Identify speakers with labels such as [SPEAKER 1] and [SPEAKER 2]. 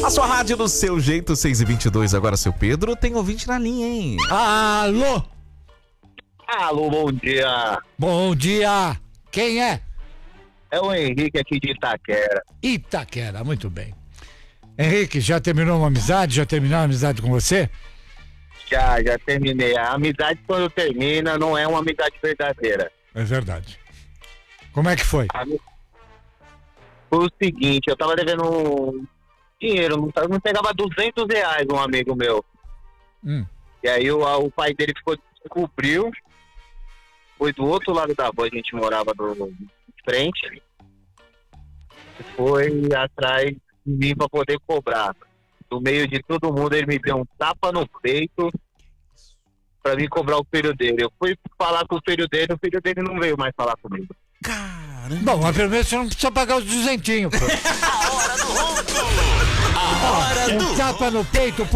[SPEAKER 1] A sua rádio do seu jeito, 6h22. Agora, seu Pedro, tem ouvinte na linha, hein?
[SPEAKER 2] Alô?
[SPEAKER 3] Alô, bom dia.
[SPEAKER 2] Bom dia. Quem é?
[SPEAKER 3] É o Henrique aqui de Itaquera.
[SPEAKER 2] Itaquera, muito bem. Henrique, já terminou uma amizade? Já terminou uma amizade com você?
[SPEAKER 3] Já terminei. A amizade, quando termina, não é uma amizade verdadeira.
[SPEAKER 2] É verdade. Como é que foi?
[SPEAKER 3] Foi o seguinte, eu tava devendo dinheiro, não pegava R$200, um amigo meu. E aí o pai dele descobriu, foi do outro lado da rua, a gente morava de frente, foi atrás de mim pra poder cobrar. No meio de todo mundo, ele me deu um tapa no peito pra mim cobrar o filho dele. Eu fui falar com o filho dele não veio mais falar comigo.
[SPEAKER 1] Caramba.
[SPEAKER 2] Bom, mas pelo menos você não precisa pagar os duzentinhos, pô.
[SPEAKER 4] A hora do ronco. A hora do
[SPEAKER 2] Um tapa no peito,